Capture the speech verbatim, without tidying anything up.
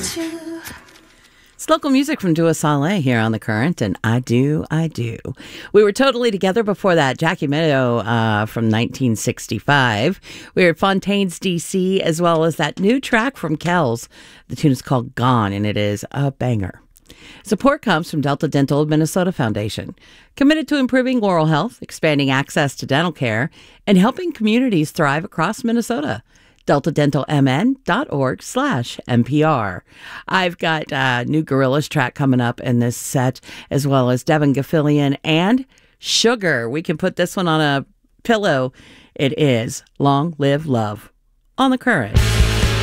you. It's local music from Dua Saleh here on The Current, and I Do, I Do. We were totally together before that. Jackie Meadow uh, from nineteen sixty-five. We were at Fontaine's D C, as well as that new track from Kells. The tune is called Gone, and it is a banger. Support comes from Delta Dental of Minnesota Foundation, committed to improving oral health, expanding access to dental care, and helping communities thrive across Minnesota. delta dental m n dot org slash M P R. I've got a new Gorillaz track coming up in this set, as well as Devin Gaffilian and Sugar. We can put this one on a pillow. It is Long Live Love on The Current.